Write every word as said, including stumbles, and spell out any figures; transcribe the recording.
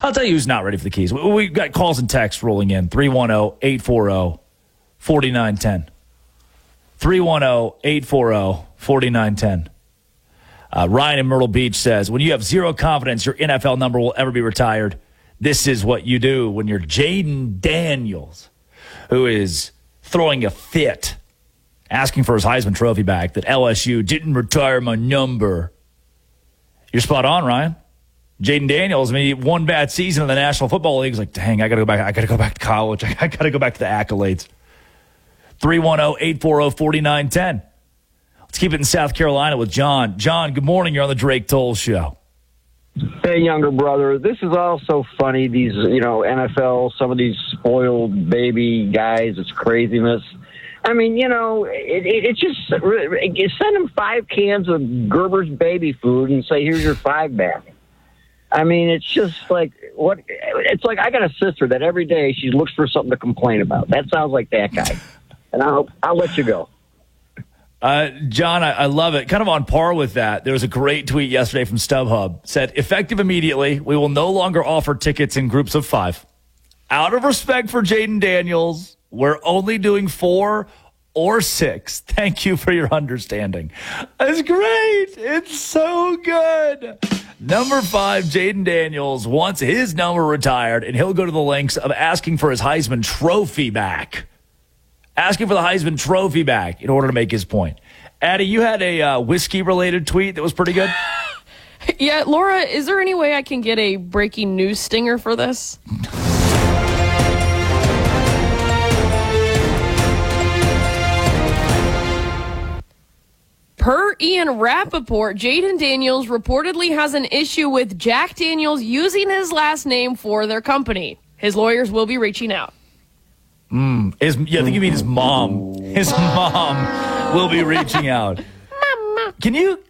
I'll tell you who's not ready for the keys. We- We've got calls and texts rolling in. three one zero, eight four zero, four nine one zero. three one zero, eight four zero, four nine one zero. Uh, Ryan in Myrtle Beach says, when you have zero confidence your N F L number will ever be retired, this is what you do when you're Jaden Daniels, who is throwing a fit, asking for his Heisman Trophy back, that L S U didn't retire my number. You're spot on, Ryan. Jaden Daniels, I mean, one bad season in the National Football League. He's like, dang, I got to go back. I got to go back to college. I got to go back to the accolades. three one zero, eight four zero, four nine one zero. Let's keep it in South Carolina with John. John, good morning. You're on the Drake Toll Show. Hey, younger brother. This is all so funny. These, you know, N F L, some of these spoiled baby guys, it's craziness. I mean, you know, it, it, it just it, send them five cans of Gerber's baby food and say, here's your five back. I mean, it's just like what it's like. I got a sister that every day she looks for something to complain about. That sounds like that guy. And I'll I'll let you go. Uh, John, I, I love it. Kind of on par with that. There was a great tweet yesterday from StubHub. Said, effective immediately, we will no longer offer tickets in groups of five. Out of respect for Jaden Daniels, we're only doing four or six. Thank you for your understanding. That's great. It's so good. Number five, Jaden Daniels wants his number retired, and he'll go to the lengths of asking for his Heisman Trophy back. Asking for the Heisman Trophy back in order to make his point. Addie, you had a uh, whiskey-related tweet that was pretty good. Yeah, Laura, is there any way I can get a breaking news stinger for this? Per Ian Rappaport, Jaden Daniels reportedly has an issue with Jack Daniels using his last name for their company. His lawyers will be reaching out. Mm, his, yeah, I think you mean his mom. His mom will be reaching out. Can you